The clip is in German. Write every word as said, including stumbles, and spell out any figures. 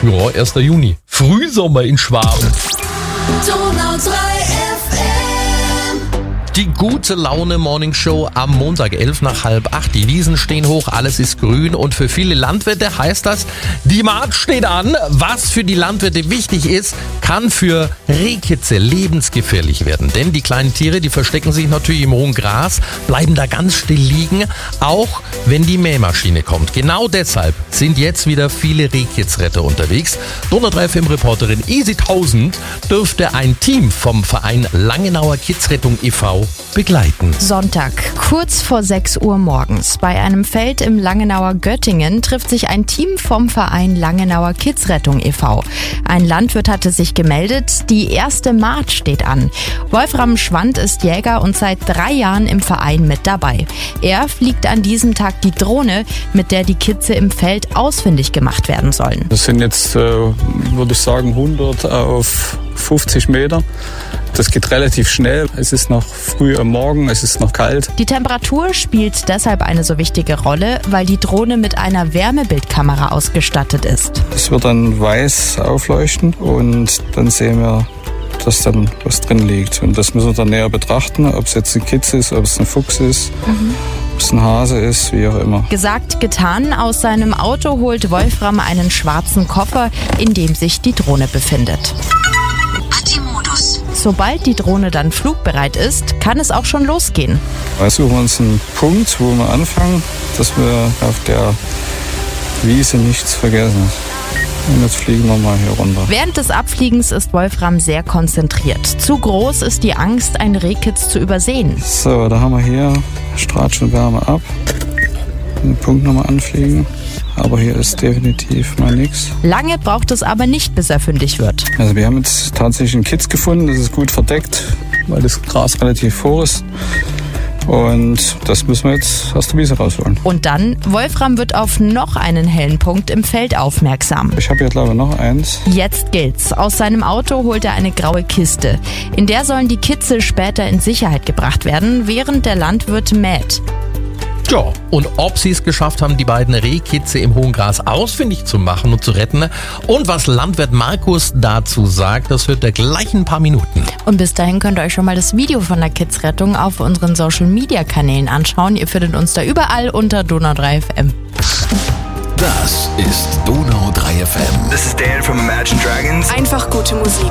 Ja, erster Juni. Frühsommer in Schwaben. Donau drei F M. Die gute Laune Morning Show am Montag, elf nach halb acht. Die Wiesen stehen hoch, alles ist grün und für viele Landwirte heißt das, die Markt steht an. Was für die Landwirte wichtig ist, kann für Rehkitze lebensgefährlich werden. Denn die kleinen Tiere, die verstecken sich natürlich im hohen Gras, bleiben da ganz still liegen, auch wenn die Mähmaschine kommt. Genau deshalb sind jetzt wieder viele Rehkitzretter unterwegs. Donau drei F M-Reporterin Easy tausend dürfte ein Team vom Verein Langenauer Kitzrettung e V begleiten. Sonntag, kurz vor sechs Uhr morgens. Bei einem Feld im Langenauer Göttingen trifft sich ein Team vom Verein Langenauer Kitzrettung e V Ein Landwirt hatte sich gemeldet, die erste Mahd steht an. Wolfram Schwand ist Jäger und seit drei Jahren im Verein mit dabei. Er fliegt an diesem Tag die Drohne, mit der die Kitze im Feld ausfindig gemacht werden sollen. Das sind jetzt, äh, würde ich sagen, hundert auf fünfzig Meter. Das geht relativ schnell. Es ist noch früh am Morgen, es ist noch kalt. Die Temperatur spielt deshalb eine so wichtige Rolle, weil die Drohne mit einer Wärmebildkamera ausgestattet ist. Es wird dann weiß aufleuchten und dann sehen wir, dass dann was drin liegt. Und das müssen wir dann näher betrachten, ob es jetzt ein Kitz ist, ob es ein Fuchs ist. Mhm. Ob es ein Hase ist, wie auch immer. Gesagt, getan. Aus seinem Auto holt Wolfram einen schwarzen Koffer, in dem sich die Drohne befindet. Sobald die Drohne dann flugbereit ist, kann es auch schon losgehen. Wir suchen uns einen Punkt, wo wir anfangen, dass wir auf der Wiese nichts vergessen. Und jetzt fliegen wir mal hier runter. Während des Abfliegens ist Wolfram sehr konzentriert. Zu groß ist die Angst, einen Rehkitz zu übersehen. So, da haben wir hier Strahlschwärme ab. Den Punkt nochmal anfliegen. Aber hier ist definitiv mal nichts. Lange braucht es aber nicht, bis er fündig wird. Also wir haben jetzt tatsächlich einen Kitz gefunden. Das ist gut verdeckt, weil das Gras relativ hoch ist. Und das müssen wir jetzt aus der Wiese rausholen. Und dann, Wolfram wird auf noch einen hellen Punkt im Feld aufmerksam. Ich habe hier, glaube ich, noch eins. Jetzt gilt's. Aus seinem Auto holt er eine graue Kiste. In der sollen die Kitze später in Sicherheit gebracht werden, während der Landwirt mäht. Ja, und ob sie es geschafft haben, die beiden Rehkitze im hohen Gras ausfindig zu machen und zu retten und was Landwirt Markus dazu sagt, das hört ihr gleich in ein paar Minuten. Und bis dahin könnt ihr euch schon mal das Video von der Kitzrettung auf unseren Social-Media-Kanälen anschauen. Ihr findet uns da überall unter Donau drei F M. Das ist Donau drei F M. This is Dan from Imagine Dragons. Einfach gute Musik.